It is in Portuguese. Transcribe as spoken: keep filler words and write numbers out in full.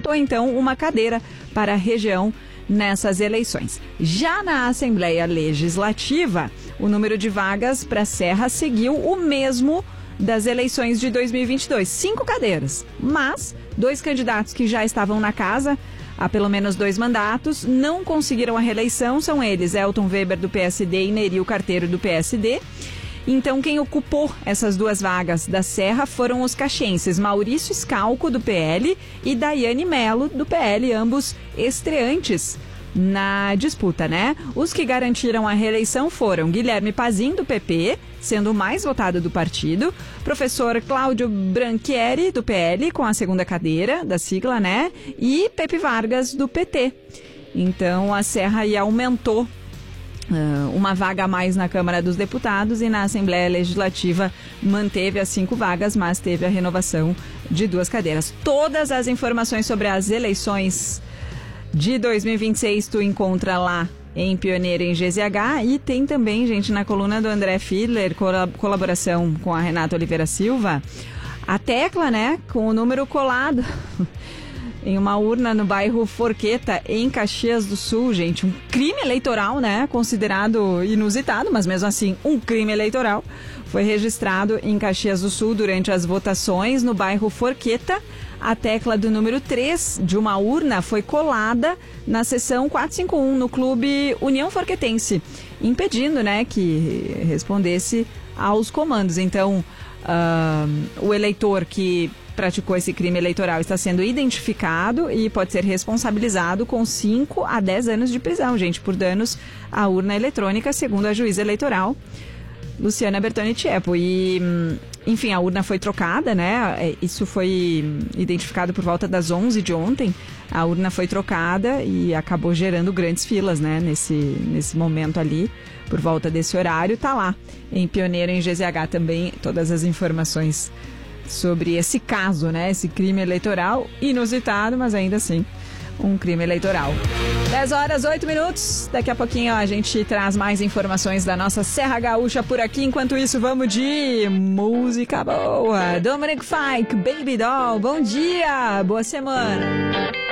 faltou então uma cadeira para a região nessas eleições. Já na Assembleia Legislativa, o número de vagas para a Serra seguiu o mesmo das eleições de dois mil e vinte e dois, cinco cadeiras. Mas dois candidatos que já estavam na casa há pelo menos dois mandatos não conseguiram a reeleição, são eles Elton Weber do P S D e Neril Carteiro do P S D. Então, quem ocupou essas duas vagas da Serra foram os caxienses Maurício Scalco, do P L, e Daiane Melo, do P L, ambos estreantes na disputa, né? Os que garantiram a reeleição foram Guilherme Pazin, do P P, sendo o mais votado do partido, professor Cláudio Branchieri, do P L, com a segunda cadeira da sigla, né? E Pepe Vargas, do P T. Então, a Serra aí aumentou Uh, uma vaga a mais na Câmara dos Deputados e na Assembleia Legislativa manteve as cinco vagas, mas teve a renovação de duas cadeiras. Todas as informações sobre as eleições de dois mil e vinte e seis tu encontra lá em Pioneira, em G Z H, e tem também, gente, na coluna do André Fiedler, colaboração com a Renata Oliveira Silva, a tecla, né, com o número colado em uma urna no bairro Forqueta, em Caxias do Sul, gente. Um crime eleitoral, né? Considerado inusitado, mas mesmo assim, um crime eleitoral. Foi registrado em Caxias do Sul durante as votações no bairro Forqueta. A tecla do número três de uma urna foi colada na seção quatrocentos e cinquenta e um, no Clube União Forquetense, impedindo, né, que respondesse aos comandos. Então, uh, o eleitor que praticou esse crime eleitoral está sendo identificado e pode ser responsabilizado com cinco a dez anos de prisão, gente, por danos à urna eletrônica, segundo a juíza eleitoral, Luciana Bertoni Tiepo. E, enfim, a urna foi trocada, né? Isso foi identificado por volta das onze de ontem. A urna foi trocada e acabou gerando grandes filas, né? Nesse, nesse momento ali, por volta desse horário. Tá lá, em Pioneira, em G Z H também, todas as informações sobre esse caso, né? Esse crime eleitoral inusitado, mas ainda assim um crime eleitoral. dez horas, oito minutos. Daqui a pouquinho ó, a gente traz mais informações da nossa Serra Gaúcha por aqui. Enquanto isso, vamos de música boa. Dominic Fike, Baby Doll. Bom dia, boa semana.